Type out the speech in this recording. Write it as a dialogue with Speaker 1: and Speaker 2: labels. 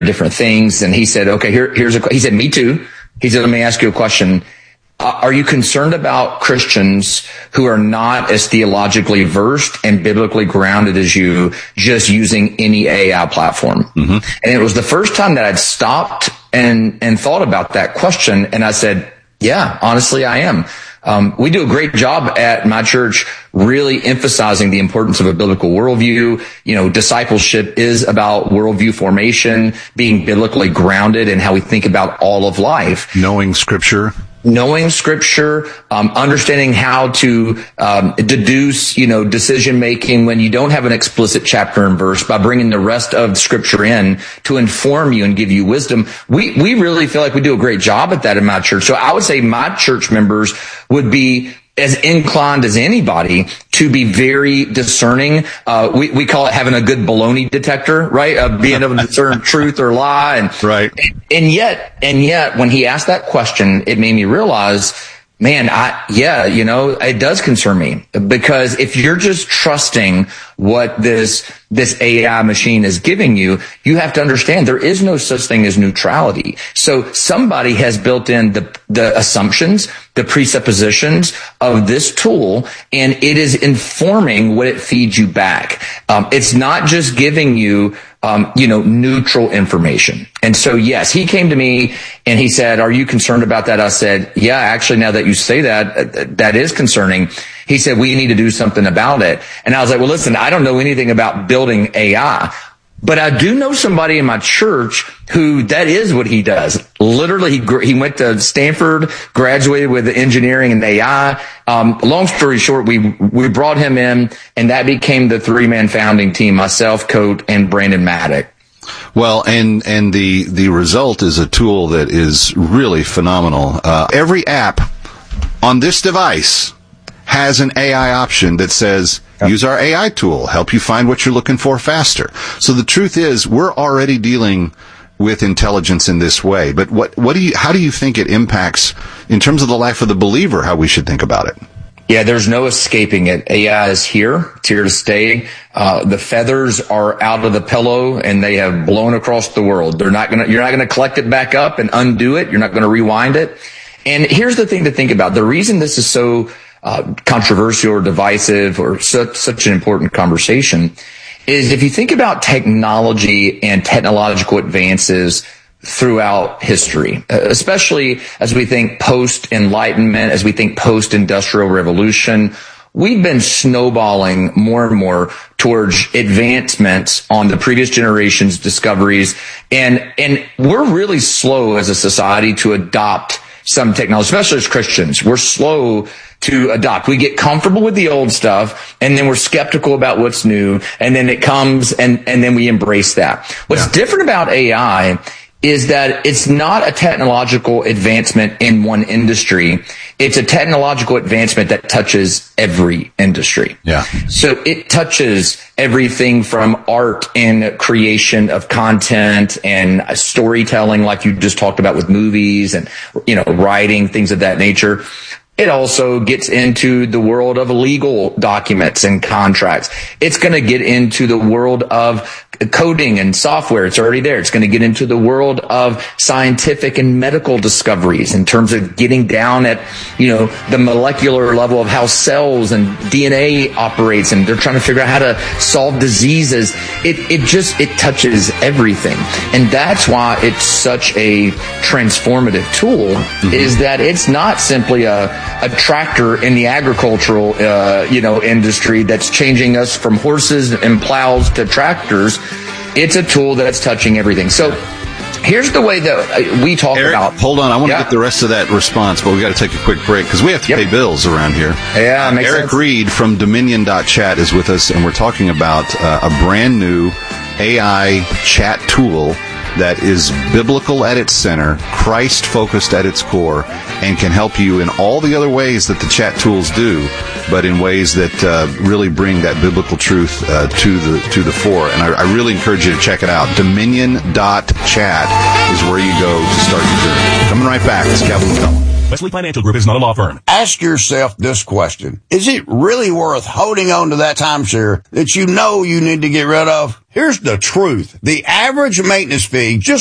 Speaker 1: different things. And he said, okay, he said, me too. He said, let me ask you a question. Are you concerned about Christians who are not as theologically versed and biblically grounded as you, just using any AI platform? Mm-hmm. And it was the first time that I'd stopped and thought about that question. And I said, yeah, honestly, I am. We do a great job at my church really emphasizing the importance of a biblical worldview. You know, discipleship is about worldview formation, being biblically grounded in how we think about all of life.
Speaker 2: Knowing Scripture,
Speaker 1: understanding how to deduce, decision making when you don't have an explicit chapter and verse, by bringing the rest of Scripture in to inform you and give you wisdom. We really feel like we do a great job at that in my church. So I would say my church members would be as inclined as anybody to be very discerning. We call it having a good baloney detector, right? Being able to discern truth or lie. And,
Speaker 2: right.
Speaker 1: And yet, when he asked that question, it made me realize, man, it does concern me, because if you're just trusting what this AI machine is giving you, you have to understand there is no such thing as neutrality. So somebody has built in the assumptions, the presuppositions of this tool, and it is informing what it feeds you back. It's not just giving you neutral information. And so, yes, he came to me and he said, are you concerned about that? I said, yeah, actually, now that you say that, that is concerning. He said, we need to do something about it. And I was like, well, listen, I don't know anything about building AI, but I do know somebody in my church who that is what he does. Literally, he went to Stanford, graduated with engineering and AI. Long story short, we brought him in, and that became the 3-man founding team, myself, Coat, and Brandon Maddock.
Speaker 2: Well, and the result is a tool that is really phenomenal. Every app on this device has an AI option that says, use our AI tool, help you find what you're looking for faster. So the truth is, we're already dealing with intelligence in this way. But how do you think it impacts, in terms of the life of the believer, how we should think about it?
Speaker 1: Yeah, there's no escaping it. AI is here. It's here to stay. The feathers are out of the pillow and they have blown across the world. You're not going to collect it back up and undo it. You're not going to rewind it. And here's the thing to think about. The reason this is so controversial or divisive or such an important conversation is if you think about technology and technological advances throughout history, especially as we think post-Enlightenment, as we think post-Industrial Revolution, we've been snowballing more and more towards advancements on the previous generation's discoveries. And we're really slow as a society to adopt some technology, especially as Christians. We're slow to adopt. We get comfortable with the old stuff, and then we're skeptical about what's new, and then it comes, and then we embrace that. What's different about AI is that it's not a technological advancement in one industry. It's a technological advancement that touches every industry.
Speaker 2: Yeah.
Speaker 1: So it touches everything from art and creation of content and storytelling, like you just talked about with movies and, writing, things of that nature. It also gets into the world of legal documents and contracts. It's going to get into the world of coding and software. It's already there. It's going to get into the world of scientific and medical discoveries in terms of getting down at, the molecular level of how cells and DNA operates, and they're trying to figure out how to solve diseases. It touches everything. And that's why it's such a transformative tool, is that it's not simply a tractor in the agricultural, industry that's changing us from horses and plows to tractors. It's a tool that's touching everything. So here's the way that we talk
Speaker 2: Eric,
Speaker 1: about.
Speaker 2: Hold on. I want to get the rest of that response, but we got to take a quick break because we have to pay bills around here.
Speaker 1: Yeah, makes
Speaker 2: Eric
Speaker 1: sense.
Speaker 2: Reed from Dominion.chat is with us, and we're talking about a brand new AI chat tool that is biblical at its center, Christ-focused at its core, and can help you in all the other ways that the chat tools do, but in ways that really bring that biblical truth to the fore. And I really encourage you to check it out. Dominion.chat is where you go to start your journey. Coming right back. It's Kevin McCullough.
Speaker 3: Wesley Financial Group is not a law firm.
Speaker 4: Ask yourself this question. Is it really worth holding on to that timeshare that you know you need to get rid of? Here's the truth. The average maintenance fee just